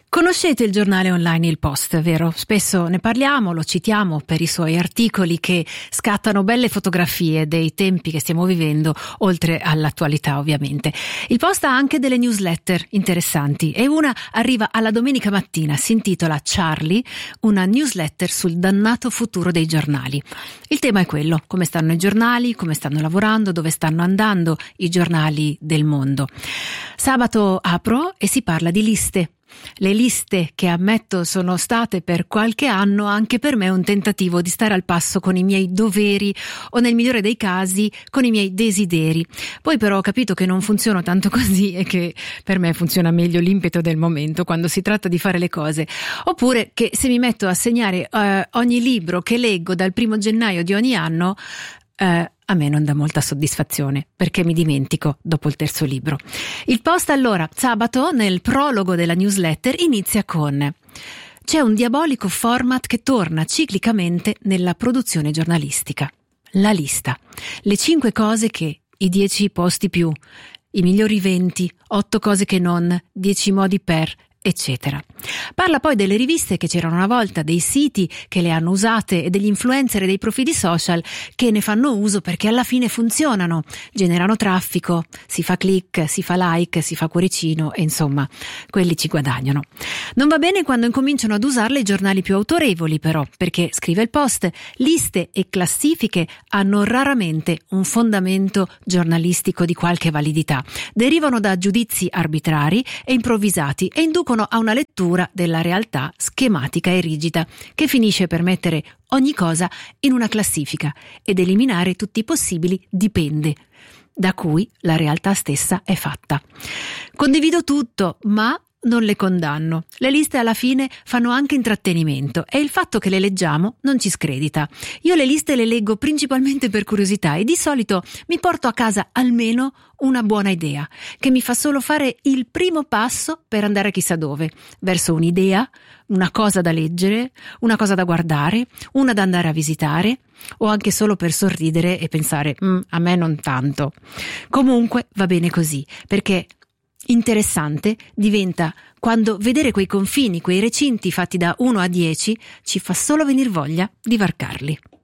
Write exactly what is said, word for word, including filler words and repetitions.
Conoscete il giornale online Il Post, vero? Spesso ne parliamo, lo citiamo per i suoi articoli che scattano belle fotografie dei tempi che stiamo vivendo, oltre all'attualità ovviamente. Il Post ha anche delle newsletter interessanti e una arriva alla domenica mattina, si intitola Charlie, una newsletter sul dannato futuro dei giornali. Il tema è quello: come stanno i giornali, come stanno lavorando, dove stanno andando i giornali del mondo. Sabato apro e si parla di liste. Le liste, che ammetto sono state per qualche anno anche per me un tentativo di stare al passo con i miei doveri o, nel migliore dei casi, con i miei desideri. Poi però ho capito che non funziona tanto così e che per me funziona meglio l'impeto del momento quando si tratta di fare le cose. Oppure che se mi metto a segnare eh, ogni libro che leggo dal primo gennaio di ogni anno, eh, a me non dà molta soddisfazione, perché mi dimentico dopo il terzo libro. Il Post allora, sabato, nel prologo della newsletter, inizia con: c'è un diabolico format che torna ciclicamente nella produzione giornalistica. La lista. Le cinque cose che, i dieci posti più, i migliori venti, otto cose che non, dieci modi per, eccetera. Parla poi delle riviste che c'erano una volta, dei siti che le hanno usate e degli influencer e dei profili social che ne fanno uso perché alla fine funzionano, generano traffico, si fa click, si fa like, si fa cuoricino e insomma, quelli ci guadagnano. Non va bene quando incominciano ad usarle i giornali più autorevoli però, perché, scrive il Post, liste e classifiche hanno raramente un fondamento giornalistico di qualche validità, derivano da giudizi arbitrari e improvvisati e inducono a una lettura della realtà schematica e rigida che finisce per mettere ogni cosa in una classifica ed eliminare tutti i possibili dipende, da cui la realtà stessa è fatta. Condivido tutto, ma non le condanno. Le liste alla fine fanno anche intrattenimento e il fatto che le leggiamo non ci scredita. Io le liste le leggo principalmente per curiosità e di solito mi porto a casa almeno una buona idea, che mi fa solo fare il primo passo per andare chissà dove, verso un'idea, una cosa da leggere, una cosa da guardare, una da andare a visitare, o anche solo per sorridere e pensare mm, a me non tanto. Comunque va bene così, perché interessante diventa quando vedere quei confini, quei recinti fatti da uno a dieci ci fa solo venir voglia di varcarli.